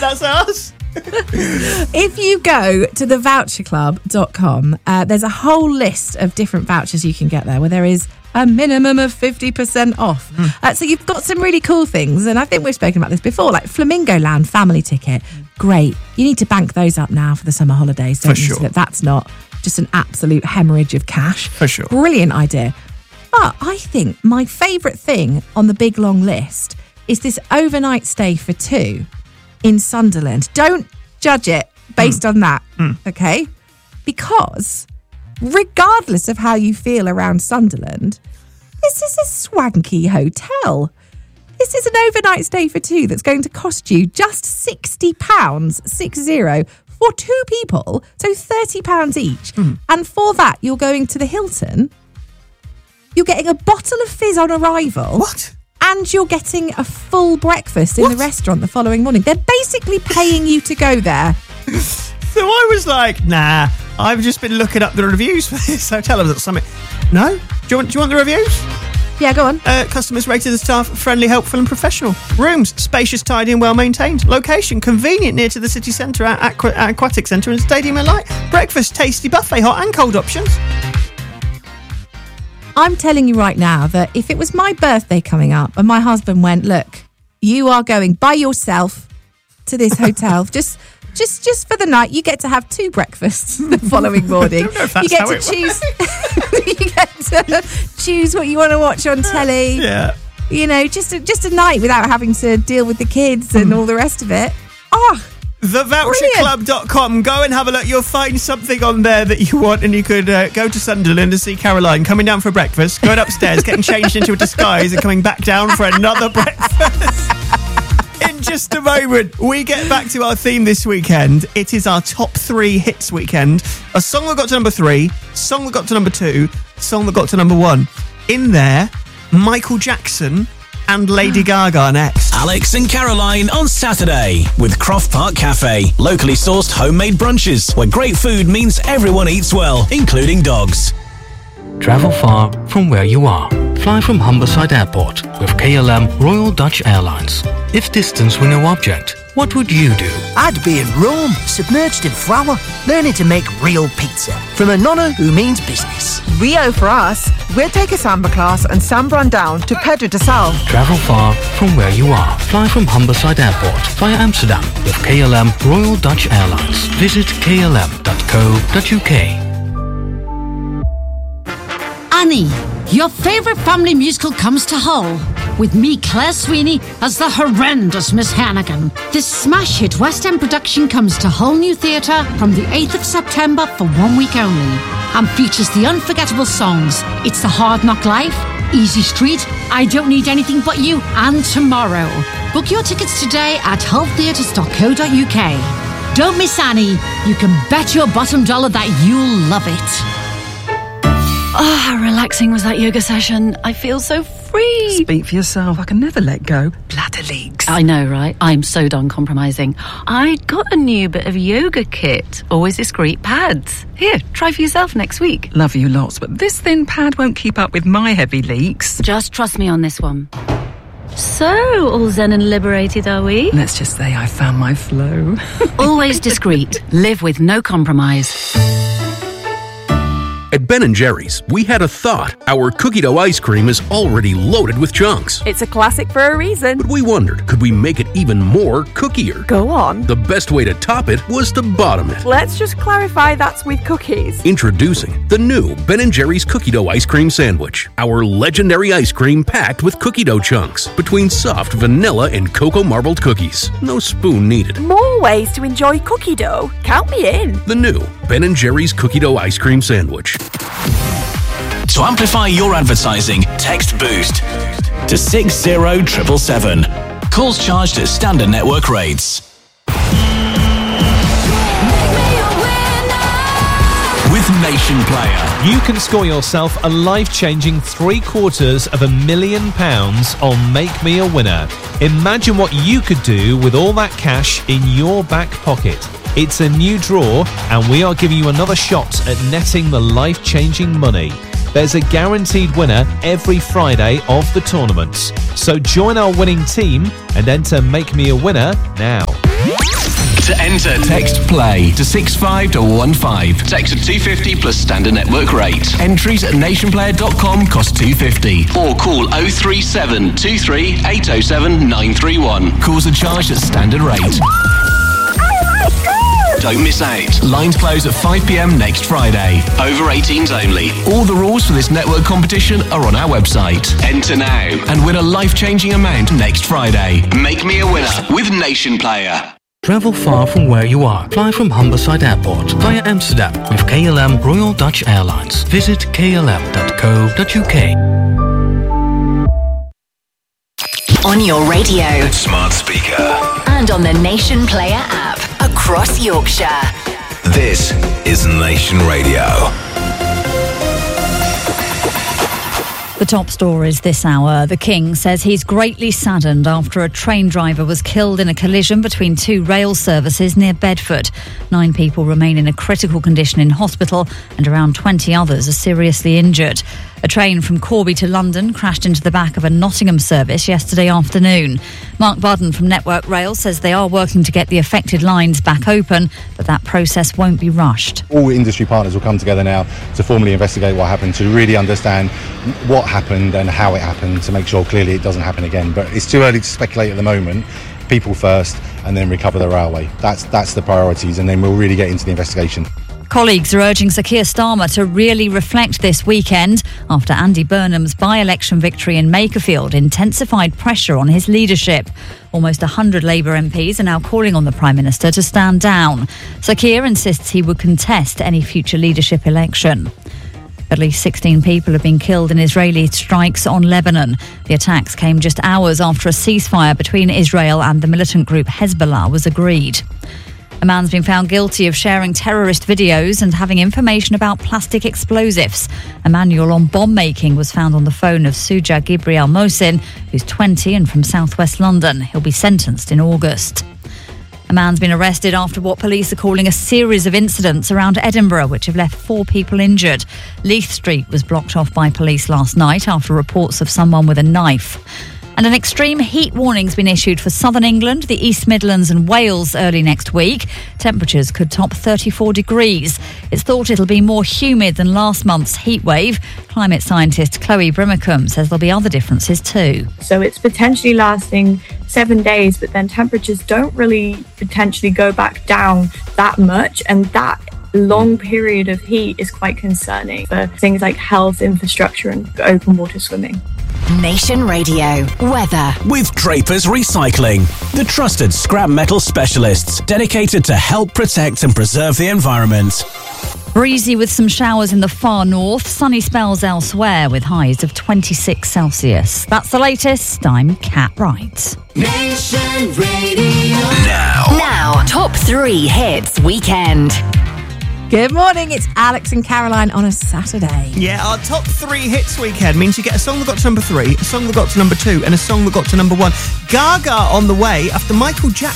That's us. If you go to thevoucherclub.com, there's a whole list of different vouchers you can get there, where there is a minimum of 50% off. So you've got some really cool things, and I think we've spoken about this before, like Flamingo Land family ticket. Great. You need to bank those up now for the summer holidays, don't you? So that that's not just an absolute hemorrhage of cash. For sure. Brilliant idea. But I think my favourite thing on the big long list is this overnight stay for two in Sunderland. Don't judge it based on that, okay? Because regardless of how you feel around Sunderland, this is a swanky hotel. This is an overnight stay for two that's going to cost you just £60, 60, for two people, so £30 each. And for that, you're going to the Hilton. You're getting a bottle of fizz on arrival. What? And you're getting a full breakfast in the restaurant the following morning. They're basically paying you to go there. So I was like, nah, I've just been looking up the reviews for this hotel. I was at Summit. No? Do you want the reviews? Yeah, go on. Customers rated the staff friendly, helpful and professional. Rooms, spacious, tidy and well maintained. Location, convenient near to the city centre, aquatic centre and stadium and light. Breakfast, tasty buffet, hot and cold options. I'm telling you right now that if it was my birthday coming up and my husband went, look, you are going by yourself to this hotel, just for the night, you get to have two breakfasts the following morning. I don't know if that's you get how to it choose. You get to choose what you want to watch on telly. Yeah. You know, just a night without having to deal with the kids and all the rest of it. Oh, TheVoucherClub.com. Go and have a look. You'll find something on there that you want, and you could go to Sunderland and see Caroline coming down for breakfast, going upstairs, getting changed into a disguise, and coming back down for another breakfast. In just a moment, we get back to our theme this weekend. It is our top 3 hits weekend. A song that got to number 3, song that got to number 2, song that got to number 1. In there, Michael Jackson and Lady Gaga next. Alex and Caroline on Saturday with Croft Park Cafe. Locally sourced homemade brunches where great food means everyone eats well, including dogs. Travel far from where you are. Fly from Humberside Airport with KLM Royal Dutch Airlines. If distance were no object, what would you do? I'd be in Rome, submerged in flour, learning to make real pizza from a nonna who means business. Rio for us. We'll take a samba class and samba down to Pedro de Sal. Travel far from where you are. Fly from Humberside Airport via Amsterdam with KLM Royal Dutch Airlines. Visit klm.co.uk. Annie, your favourite family musical comes to Hull, with me, Claire Sweeney, as the horrendous Miss Hannigan. This smash hit West End production comes to Hull New Theatre from the 8th of September for 1 week only, and features the unforgettable songs It's the Hard Knock Life, Easy Street, I Don't Need Anything But You, and Tomorrow. Book your tickets today at hulltheatres.co.uk. Don't miss Annie. You can bet your bottom dollar that you'll love it. Oh, how relaxing was that yoga session. I feel so free. Speak for yourself. I can never let go. Bladder leaks. I know, right? I'm so done compromising. I got a new bit of yoga kit. Always discreet pads. Here, try for yourself next week. Love you lots, but this thin pad won't keep up with my heavy leaks. Just trust me on this one. So, all zen and liberated, are we? Let's just say I found my flow. Always discreet. Live with no compromise. At Ben & Jerry's, we had a thought. Our cookie dough ice cream is already loaded with chunks. It's a classic for a reason. But we wondered, could we make it even more cookier? Go on. The best way to top it was to bottom it. Let's just clarify that's with cookies. Introducing the new Ben & Jerry's cookie dough ice cream sandwich. Our legendary ice cream packed with cookie dough chunks between soft vanilla and cocoa marbled cookies. No spoon needed. More ways to enjoy cookie dough. Count me in. The new Ben & Jerry's cookie dough ice cream sandwich. To amplify your advertising, text BOOST to 60777. Calls charged at standard network rates. With Nation Player, you can score yourself a life-changing £750,000 on Make Me a Winner. Imagine what you could do with all that cash in your back pocket. It's a new draw, and we are giving you another shot at netting the life-changing money. There's a guaranteed winner every Friday of the tournaments. So join our winning team and enter Make Me a Winner now. To enter, text PLAY to 65215. Text at 250 plus standard network rate. Entries at nationplayer.com cost $2.50. Or call 037 23 807 931. Calls are charged at standard rate. Don't miss out. Lines close at 5 p.m. next Friday. Over 18s only. All the rules for this network competition are on our website. Enter now and win a life-changing amount next Friday. Make me a winner with Nation Player. Travel far from where you are. Fly from Humberside Airport via Amsterdam with KLM Royal Dutch Airlines. Visit klm.co.uk. On your radio, Smart speaker, and on the Nation Player app across Yorkshire. this is Nation Radio. The top stories this hour. The King says he's greatly saddened after a train driver was killed in a collision between two rail services near Bedford. 9 people remain in a critical condition in hospital and around 20 others are seriously injured. A train from Corby to London crashed into the back of a Nottingham service yesterday afternoon. Mark Budden from Network Rail says they are working to get the affected lines back open, but that process won't be rushed. All industry partners will come together now to formally investigate what happened, to really understand what happened and how it happened, to make sure clearly it doesn't happen again. But it's too early to speculate at the moment. People first and then recover the railway. That's the priorities, and then we'll really get into the investigation. Colleagues are urging Sir Keir Starmer to really reflect this weekend after Andy Burnham's by-election victory in Makerfield intensified pressure on his leadership. Almost 100 Labour MPs are now calling on the Prime Minister to stand down. Sir Keir insists he would contest any future leadership election. At least 16 people have been killed in Israeli strikes on Lebanon. The attacks came just hours after a ceasefire between Israel and the militant group Hezbollah was agreed. A man's been found guilty of sharing terrorist videos and having information about plastic explosives. A manual on bomb making was found on the phone of Suja Gibriel Mohsin, who's 20 and from southwest London. He'll be sentenced in August. A man's been arrested after what police are calling a series of incidents around Edinburgh, which have left 4 people injured. Leith Street was blocked off by police last night after reports of someone with a knife. And an extreme heat warning's been issued for southern England, the East Midlands and Wales early next week. Temperatures could top 34 degrees. It's thought it'll be more humid than last month's heat wave. Climate scientist Chloe Brimacombe says there'll be other differences too. So it's potentially lasting 7 days, but then temperatures don't really potentially go back down that much, and that long period of heat is quite concerning for things like health, infrastructure and open water swimming. Nation Radio weather With Draper's Recycling, the trusted scrap metal specialists dedicated to help protect and preserve the environment. Breezy with some showers in the far north, sunny spells elsewhere with highs of 26 Celsius. That's the latest. I'm Kat Wright. Nation Radio. Now, top 3 hits weekend. Good morning, it's Alex and Caroline on a Saturday. Yeah, our top 3 hits weekend means you get a song that got to number 3, a song that got to number 2, and a song that got to number 1. Gaga on the way after Michael Jackson